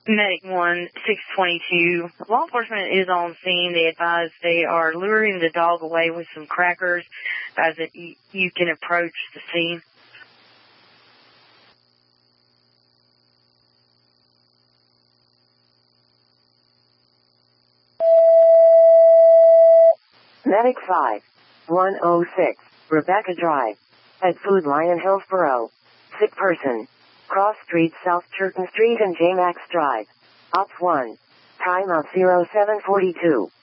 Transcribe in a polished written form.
Medic 1, 622. Law enforcement is on scene. They advise they are luring the dog away with some crackers. As you can approach the scene. Medic 5, 106, Rebecca Drive. At Food Lion Hillsboro. Sick person. Cross Street, South Churton Street and J. Max Drive. Ops 1. Time of 0742.